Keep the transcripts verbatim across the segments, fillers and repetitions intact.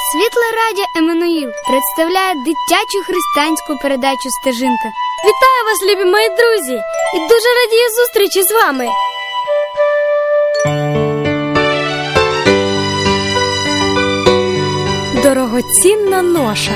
Світле радіо Еммануїл представляє дитячу християнську передачу «Стежинка». Вітаю вас, любі мої друзі, і дуже радію зустрічі з вами. Дорогоцінна ноша.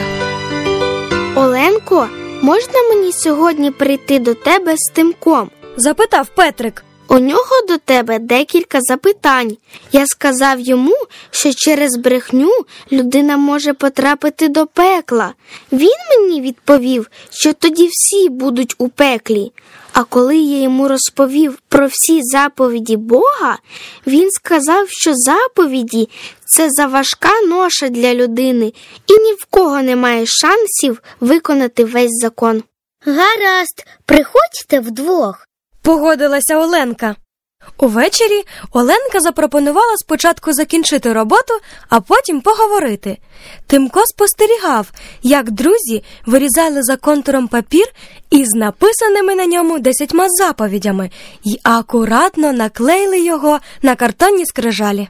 Оленко, можна мені сьогодні прийти до тебе з Тимком? Запитав Петрик. У нього до тебе декілька запитань. Я сказав йому, що через брехню людина може потрапити до пекла. Він мені відповів, що тоді всі будуть у пеклі. А коли я йому розповів про всі заповіді Бога, він сказав, що заповіді – це заважка ноша для людини, і ні в кого немає шансів виконати весь закон. Гаразд, приходьте вдвох. Погодилася Оленка. Увечері Оленка запропонувала спочатку закінчити роботу, а потім поговорити. Тимко спостерігав, як друзі вирізали за контуром папір із написаними на ньому десятьма заповідями і акуратно наклеїли його на картонні скрижалі.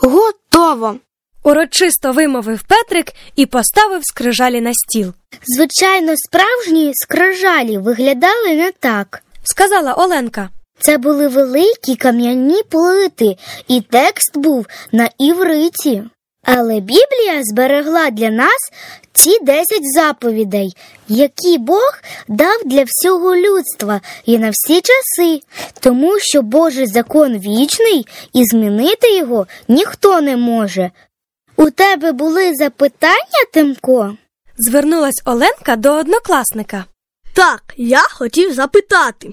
Готово! Урочисто вимовив Петрик і поставив скрижалі на стіл. Звичайно, справжні скрижалі виглядали не так, сказала Оленка. Це були великі кам'яні плити, і текст був на івриті. Але Біблія зберегла для нас ці десять заповідей, які Бог дав для всього людства і на всі часи, тому що Божий закон вічний, і змінити його ніхто не може. У тебе були запитання, Тимко? Звернулась Оленка до однокласника. Так, я хотів запитати.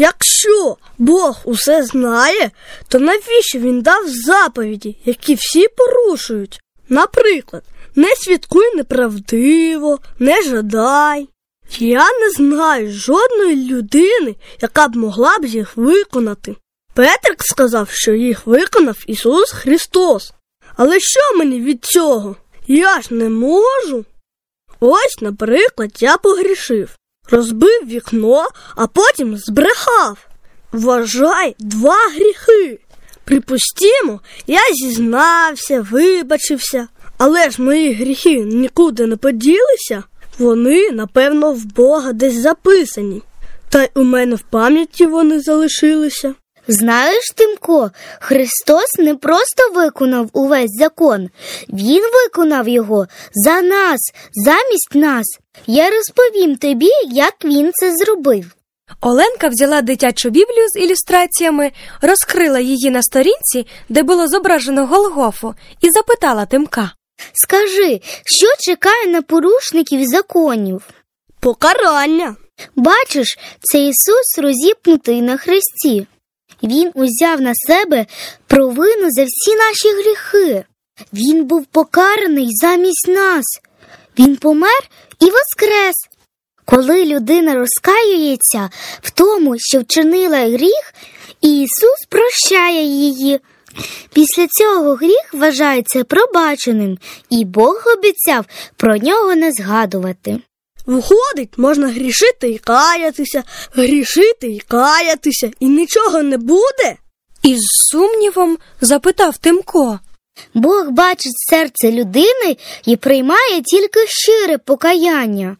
Якщо Бог усе знає, то навіщо він дав заповіді, які всі порушують? Наприклад, не святкуй неправдиво, не жадай. Я не знаю жодної людини, яка б могла б їх виконати. Петрик сказав, що їх виконав Ісус Христос. Але що мені від цього? Я ж не можу. Ось, наприклад, я погрішив. Розбив вікно, а потім збрехав. Вважай, два гріхи. Припустімо, я зізнався, вибачився. Але ж мої гріхи нікуди не поділися. Вони, напевно, в Бога десь записані. Та й у мене в пам'яті вони залишилися. Знаєш, Тимко, Христос не просто виконав увесь закон. Він виконав його за нас, замість нас. Я розповім тобі, як він це зробив. Оленка взяла дитячу Біблію з ілюстраціями, розкрила її на сторінці, де було зображено Голгофу, і запитала Тимка. Скажи, що чекає на порушників законів? Покарання. Бачиш, це Ісус розіпнутий на хресті. Він узяв на себе провину за всі наші гріхи. Він був покараний замість нас. Він помер і воскрес. Коли людина розкаюється в тому, що вчинила гріх, Ісус прощає її. Після цього гріх вважається пробаченим, і Бог обіцяв про нього не згадувати. Виходить, можна грішити і каятися, грішити і каятися, і нічого не буде? Із сумнівом запитав Тимко. Бог бачить серце людини і приймає тільки щире покаяння.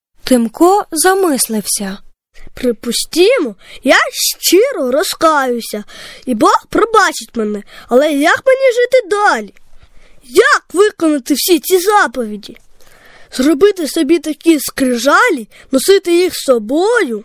Тимко замислився. Припустімо, я щиро розкаюся, і Бог пробачить мене, але як мені жити далі? Як виконати всі ці заповіді? Зробити собі такі скрижалі, носити їх з собою?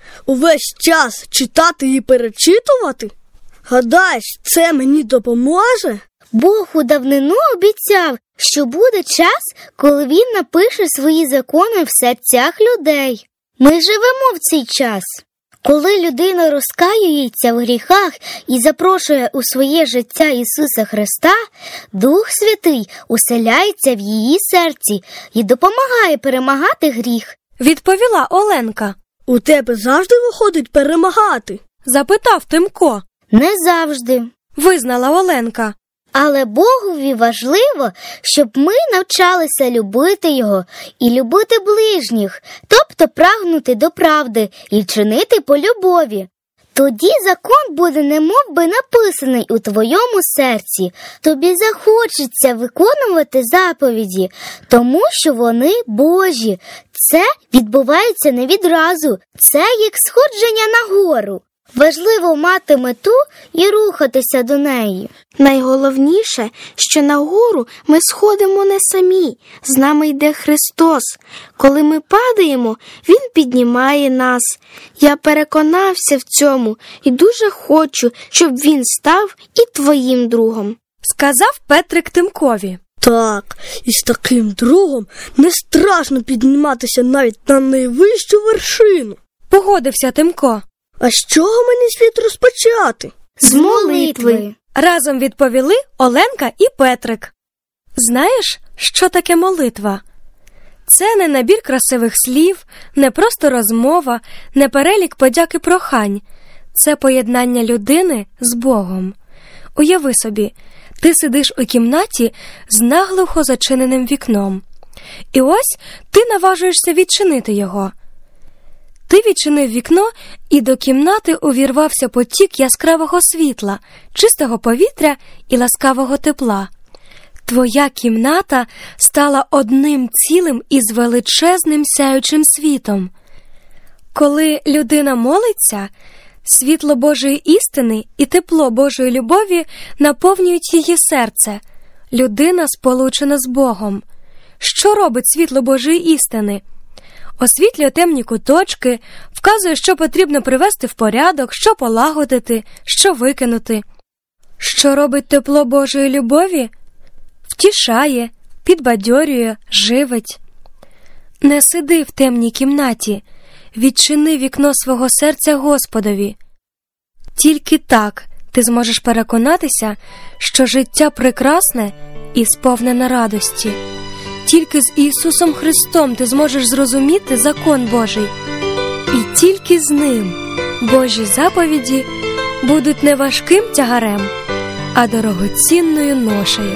Увесь час читати і перечитувати? Гадаєш, це мені допоможе? Бог у давнину обіцяв, що буде час, коли він напише свої закони в серцях людей. Ми живемо в цей час. Коли людина розкаюється в гріхах і запрошує у своє життя Ісуса Христа, Дух Святий уселяється в її серці і допомагає перемагати гріх. Відповіла Оленка. У тебе завжди виходить перемагати? Запитав Тимко. Не завжди. Визнала Оленка. Але Богові важливо, щоб ми навчалися любити Його і любити ближніх, тобто прагнути до правди і чинити по любові. Тоді закон буде немов би написаний у твоєму серці. Тобі захочеться виконувати заповіді, тому що вони Божі. Це відбувається не відразу, це як сходження на гору. Важливо мати мету і рухатися до неї. Найголовніше, що на гору ми сходимо не самі, з нами йде Христос. Коли ми падаємо, Він піднімає нас. Я переконався в цьому і дуже хочу, щоб Він став і твоїм другом. Сказав Петрик Тимкові. Так, і з таким другом не страшно підніматися навіть на найвищу вершину. Погодився Тимко. А з чого мені слід розпочати? З молитви. Разом відповіли Оленка і Петрик. Знаєш, що таке молитва? Це не набір красивих слів, не просто розмова, не перелік подяк і прохань. Це поєднання людини з Богом. Уяви собі, ти сидиш у кімнаті з наглухо зачиненим вікном. І ось ти наважуєшся відчинити його. Ти відчинив вікно, і до кімнати увірвався потік яскравого світла, чистого повітря і ласкавого тепла. Твоя кімната стала одним цілим із величезним сяючим світом. Коли людина молиться, світло Божої істини і тепло Божої любові наповнюють її серце. Людина сполучена з Богом. Що робить світло Божої істини? Освітлює темні куточки, вказує, що потрібно привести в порядок, що полагодити, що викинути. Що робить тепло Божої любові? Втішає, підбадьорює, живить. Не сиди в темній кімнаті, відчини вікно свого серця Господові. Тільки так ти зможеш переконатися, що життя прекрасне і сповнене радості. Тільки з Ісусом Христом ти зможеш зрозуміти закон Божий. І тільки з Ним Божі заповіді будуть не важким тягарем, а дорогоцінною ношею.